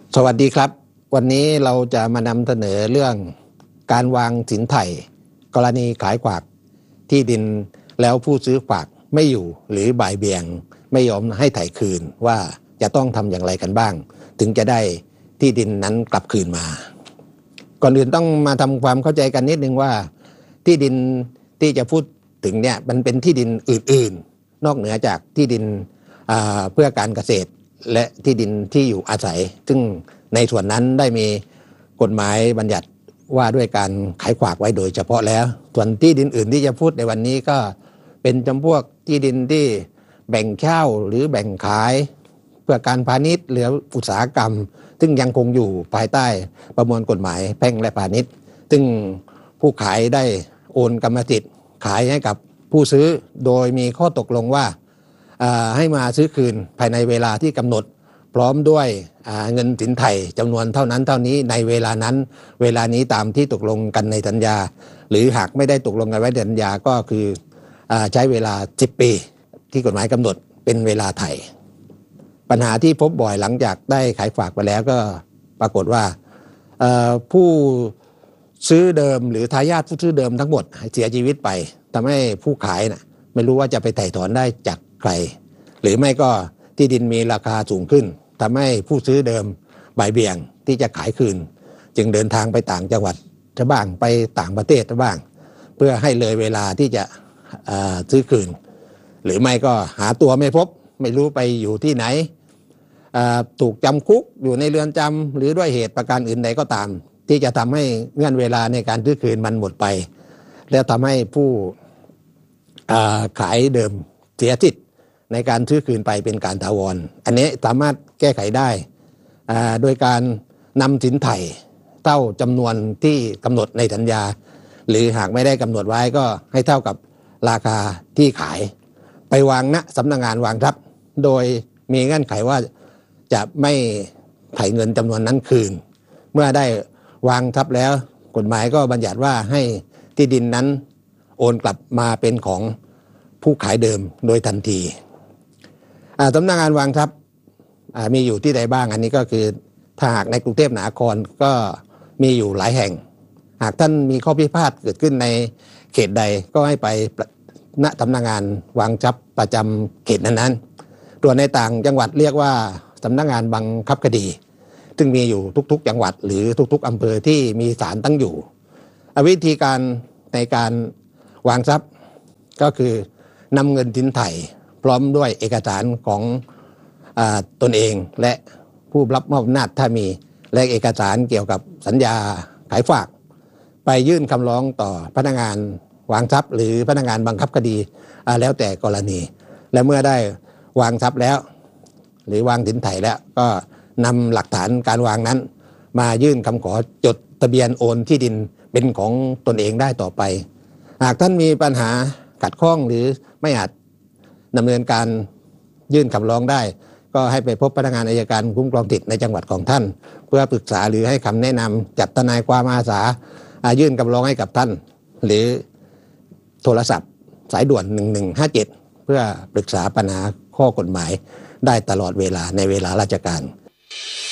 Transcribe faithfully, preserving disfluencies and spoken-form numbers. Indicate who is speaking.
Speaker 1: สวัสดีครับวันนี้เราจะมานำเสนอเรื่องการวางสินไถ่กรณีขายฝากที่ดินแล้วผู้ซื้อฝากไม่อยู่หรือบ่ายเบี่ยงไม่ยอมให้ไถ่คืนว่าจะต้องทำอย่างไรกันบ้างถึงจะได้ที่ดินนั้นกลับคืนมาก่อนอื่นต้องมาทำความเข้าใจกันนิดนึงว่าที่ดินที่จะพูดถึงเนี่ยมันเป็นที่ดินอื่นๆนอกเหนือจากที่ดินเพื่อการเกษตรและที่ดินที่อยู่อาศัยซึ่งในส่วนนั้นได้มีกฎหมายบัญญัติว่าด้วยการขายฝากไว้โดยเฉพาะแล้วส่วนที่ดินอื่นที่จะพูดในวันนี้ก็เป็นจำพวกที่ดินที่แบ่งเช่าหรือแบ่งขายเพื่อการพาณิชย์หรืออุตสาหกรรมซึ่งยังคงอยู่ภายใต้ประมวลกฎหมายแพ่งและพาณิชย์ซึ่งผู้ขายได้โอนกรรมสิทธิ์ขายให้กับผู้ซื้อโดยมีข้อตกลงว่าให้มาซื้อคืนภายในเวลาที่กำหนดพร้อมด้วยเงินสินไถ่จำนวนเท่านั้นเท่านี้ในเวลานั้นเวลานี้ตามที่ตกลงกันในสัญญาหรือหากไม่ได้ตกลงกันไว้ในสัญญาก็คือใช้เวลาสิบปีที่กฎหมายกำหนดเป็นเวลาไถ่ปัญหาที่พบบ่อยหลังจากได้ขายฝากไปแล้วก็ปรากฏว่าผู้ซื้อเดิมหรือทายาทผู้ซื้อเดิมทั้งหมดเสียชีวิตไปทำให้ผู้ขายนะไม่รู้ว่าจะไปไถ่ถอนได้จากใครหรือไม่ก็ที่ดินมีราคาสูงขึ้นทำให้ผู้ซื้อเดิมบ่ายเบี่ยงที่จะขายคืนจึงเดินทางไปต่างจังหวัดจะบ้างไปต่างประเทศจะบ้างเพื่อให้เลยเวลาที่จะซื้อคืนหรือไม่ก็หาตัวไม่พบไม่รู้ไปอยู่ที่ไหนถูกจำคุกอยู่ในเรือนจำหรือด้วยเหตุประการอื่นใดก็ตามที่จะทำให้เงื่อนเวลาในการซื้อคืนมันหมดไปแล้วทำให้ผู้ขายเดิมเสียสิทธิ์ในการซื้อคืนไปเป็นการถาวรอันนี้สามารถแก้ไขได้โดยการนำสินไถ่เท่าจำนวนที่กำหนดในสัญญาหรือหากไม่ได้กำหนดไว้ก็ให้เท่ากับราคาที่ขายไปวางณสำนักงานวางทรัพย์โดยมีเงื่อนไขว่าจะไม่ไถ่เงินจำนวนนั้นคืนเมื่อได้วางทรัพย์แล้วกฎหมายก็บัญญัติว่าให้ที่ดินนั้นโอนกลับมาเป็นของผู้ขายเดิมโดยทันทีสำนักงานวางทรัพย์มีอยู่ที่ใดบ้างอันนี้ก็คือถ้าหากในกรุงเทพมหานครก็มีอยู่หลายแห่งหากท่านมีข้อพิพาทเกิดขึ้นในเขตใดก็ให้ไปณสำนักงานวางทรัพย์ประจำเขตนั้นๆตัวในต่างจังหวัดเรียกว่าสำนักงานบังคับคดีซึ่งมีอยู่ทุกๆจังหวัดหรือทุกๆอำเภอที่มีศาลตั้งอยู่วิธีการในการวางทรัพย์ก็คือนำเงินสินไถ่พร้อมด้วยเอกสารของอ่าตนเองและผู้รับมอบอำนาจถ้ามีและเอกสารเกี่ยวกับสัญญาขายฝากไปยื่นคำร้องต่อพนักงานวางทรัพย์หรือพนักงานบังคับคดีแล้วแต่กรณีและเมื่อได้วางทรัพย์แล้วหรือวางสินไถ่แล้วก็นำหลักฐานการวางนั้นมายื่นคำขอจดทะเบียนโอนที่ดินเป็นของตนเองได้ต่อไปหากท่านมีปัญหาขัดข้องหรือไม่อาจดำเนินการยื่นคำร้องได้ก็ให้ไปพบพนักงานอัยการคุ้มครองสิทธิในจังหวัดของท่านเพื่อปรึกษาหรือให้คำแนะนำจัดทนายความอาสายื่นคำร้องให้กับท่านหรือโทรศัพท์สายด่วนหนึ่งหนึ่งห้าเจ็ดเพื่อปรึกษาปัญหาข้อกฎหมายได้ตลอดเวลาในเวลาราชการ